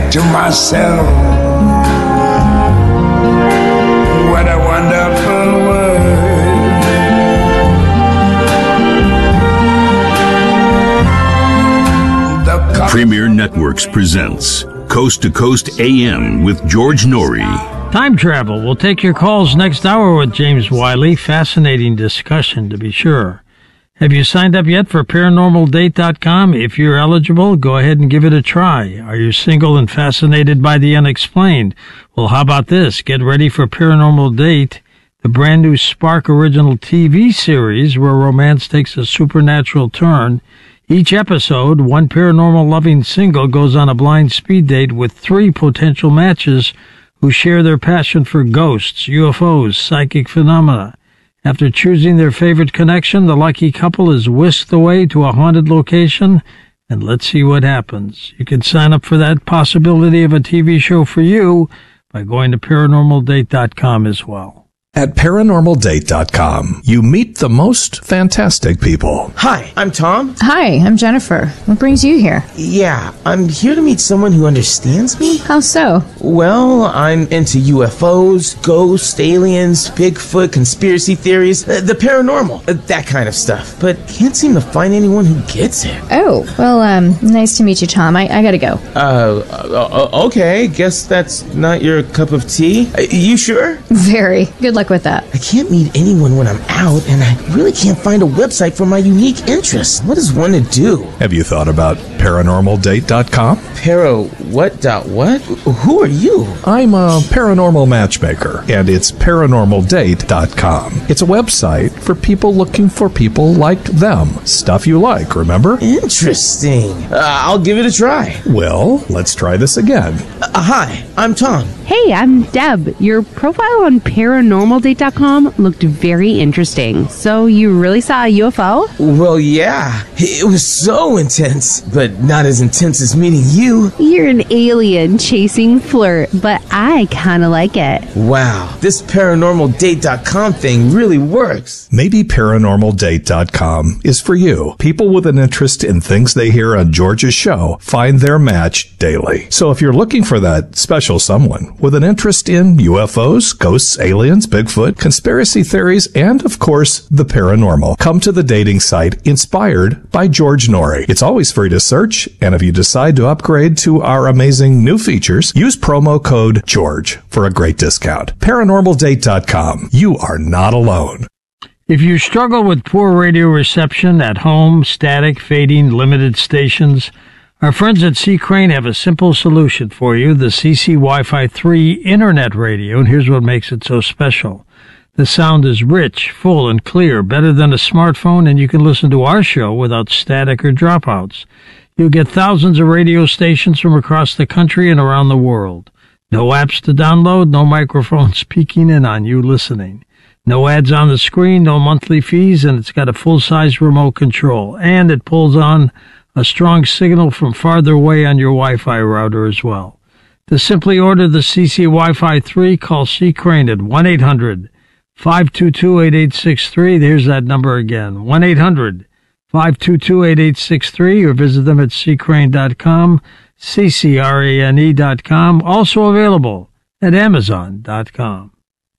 to myself, what a wonderful world. Premier Networks presents Coast to Coast AM with George Norrie. Time travel. We'll take your calls next hour with James Wiley. Fascinating discussion, to be sure. Have you signed up yet for ParanormalDate.com? If you're eligible, go ahead and give it a try. Are you single and fascinated by the unexplained? Well, how about this? Get ready for Paranormal Date, the brand new Spark original TV series where romance takes a supernatural turn. Each episode, one paranormal-loving single goes on a blind speed date with 3 potential matches who share their passion for ghosts, UFOs, psychic phenomena. After choosing their favorite connection, the lucky couple is whisked away to a haunted location, and let's see what happens. You can sign up for that possibility of a TV show for you by going to ParanormalDate.com as well. At ParanormalDate.com, you meet the most fantastic people. Hi, I'm Tom. Hi, I'm Jennifer. What brings you here? Yeah, I'm here to meet someone who understands me. How so? Well, I'm into UFOs, ghosts, aliens, Bigfoot, conspiracy theories, the paranormal, that kind of stuff. But can't seem to find anyone who gets it. Oh, well, nice to meet you, Tom. I gotta go. Okay, guess that's not your cup of tea. You sure? Very. Good luck with that. I can't meet anyone when I'm out, and I really can't find a website for my unique interests. What is one to do? Have you thought about ParanormalDate.com? What? Who are you? I'm a paranormal matchmaker, and it's ParanormalDate.com. It's a website for people looking for people like them. Stuff you like, remember? Interesting. I'll give it a try. Well, let's try this again. Hi, I'm Tom. Hey, I'm Deb. Your profile on ParanormalDate.com looked very interesting. So you really saw a UFO? Well, yeah. It was so intense, but not as intense as meeting you. You're an alien chasing flirt, but I kind of like it. Wow, this ParanormalDate.com thing really works. Maybe ParanormalDate.com is for you. People with an interest in things they hear on George's show find their match daily. So if you're looking for that special someone with an interest in UFOs, ghosts, aliens, Bigfoot, conspiracy theories, and, of course, the paranormal, come to the dating site inspired by George Norrie. It's always free to search, and if you decide to upgrade to our amazing new features, use promo code GEORGE for a great discount. ParanormalDate.com. You are not alone. If you struggle with poor radio reception at home, static, fading, limited stations, our friends at C. Crane have a simple solution for you, the CC Wi-Fi 3 Internet Radio, and here's what makes it so special. The sound is rich, full, and clear, better than a smartphone, and you can listen to our show without static or dropouts. You'll get thousands of radio stations from across the country and around the world. No apps to download, no microphones peeking in on you listening. No ads on the screen, no monthly fees, and it's got a full-size remote control, and it pulls on a strong signal from farther away on your Wi-Fi router as well. To simply order the CC Wi-Fi 3, call C. Crane at 1-800-522-8863. There's that number again, 1-800-522-8863, or visit them at ccrane.com, ccrane.com, also available at amazon.com.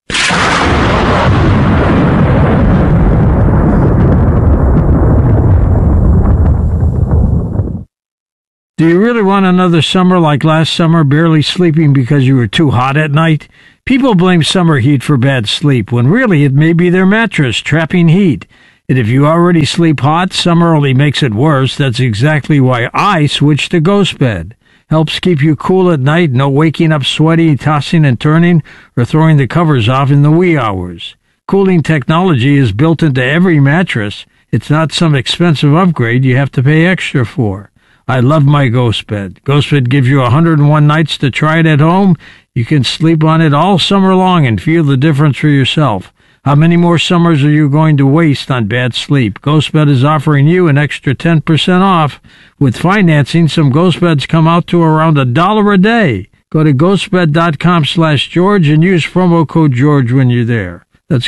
Do you really want another summer like last summer, barely sleeping because you were too hot at night? People blame summer heat for bad sleep, when really it may be their mattress trapping heat. And if you already sleep hot, summer only makes it worse. That's exactly why I switched to Ghost Bed. Helps keep you cool at night, no waking up sweaty, tossing and turning, or throwing the covers off in the wee hours. Cooling technology is built into every mattress. It's not some expensive upgrade you have to pay extra for. I love my Ghost Bed. Ghost Bed gives you 101 nights to try it at home. You can sleep on it all summer long and feel the difference for yourself. How many more summers are you going to waste on bad sleep? Ghost Bed is offering you an extra 10% off. With financing, some Ghost Beds come out to around $1 a day. Go to ghostbed.com/George and use promo code George when you're there. That's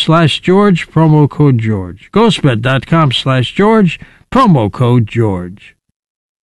ghostbed.com/George, promo code George. Ghostbed.com/George, promo code George.